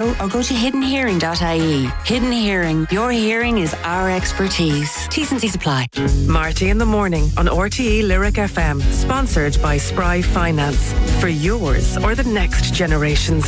radio or go to hiddenhearing.ie. Hidden Hearing. Your hearing is our expertise. T's and C's apply. Marty in the Morning on RTE Lyric FM. Sponsored by Spry Finance. For yours or the next generation's